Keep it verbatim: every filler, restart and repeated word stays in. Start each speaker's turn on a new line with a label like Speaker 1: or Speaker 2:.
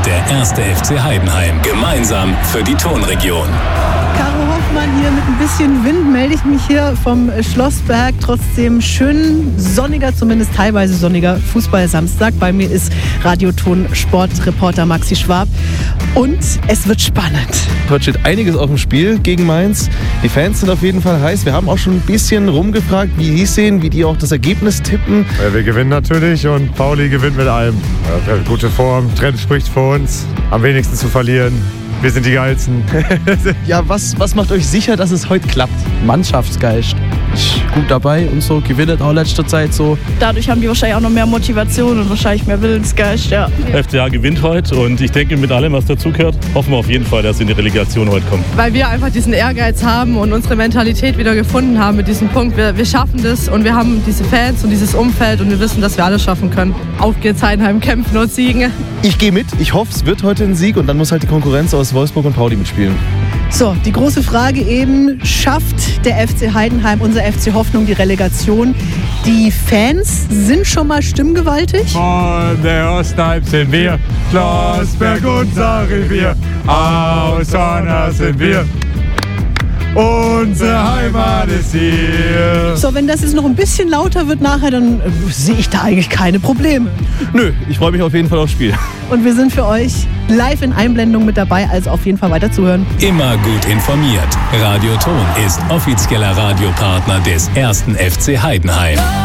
Speaker 1: und der erste F C Heidenheim. Gemeinsam für die Tonregion.
Speaker 2: Caro Hoffmann hier mit ein bisschen Wind melde ich mich hier vom Schlossberg. Trotzdem schön sonniger, zumindest teilweise sonniger Fußball-Samstag. Bei mir ist Radioton-Sportreporter Maxi Schwab. Und es wird spannend.
Speaker 3: Heute steht einiges auf dem Spiel gegen Mainz. Die Fans sind auf jeden Fall heiß. Wir haben auch schon ein bisschen rumgefragt, wie die es sehen, wie die auch das Ergebnis tippen.
Speaker 4: Ja, wir gewinnen natürlich und Pauli gewinnt mit allem. Ja, gute Form, Trend spricht für uns. Am wenigsten zu verlieren. Wir sind die Geilsten.
Speaker 3: Ja, was, was macht euch sicher, dass es heute klappt?
Speaker 5: Mannschaftsgeist. Gut dabei und so, gewinnt auch in letzter Zeit so.
Speaker 6: Dadurch haben die wahrscheinlich auch noch mehr Motivation und wahrscheinlich mehr Willensgeist, ja.
Speaker 7: F C A gewinnt heute und ich denke, mit allem, was dazugehört, hoffen wir auf jeden Fall, dass sie in die Relegation heute kommen.
Speaker 8: Weil wir einfach diesen Ehrgeiz haben und unsere Mentalität wieder gefunden haben mit diesem Punkt. Wir, wir schaffen das und wir haben diese Fans und dieses Umfeld und wir wissen, dass wir alles schaffen können. Auf geht's, Heidenheim, kämpfen und siegen.
Speaker 3: Ich gehe mit, ich hoffe, es wird heute ein Sieg und dann muss halt die Konkurrenz aus Wolfsburg und Pauli mitspielen.
Speaker 2: So, die große Frage eben, schafft der F C Heidenheim, unser F C Hoffnung, die Relegation? Die Fans sind schon mal stimmgewaltig.
Speaker 4: Von der Ostalb sind wir, Schlossberg unser Revier, aus Honor sind wir. Unsere Heimat ist hier.
Speaker 2: So, wenn das jetzt noch ein bisschen lauter wird nachher, dann äh, sehe ich da eigentlich keine Probleme.
Speaker 3: Nö, ich freue mich auf jeden Fall aufs Spiel.
Speaker 2: Und wir sind für euch live in Einblendung mit dabei, also auf jeden Fall weiter zuhören.
Speaker 1: Immer gut informiert. Radioton ist offizieller Radiopartner des ersten F C Heidenheim.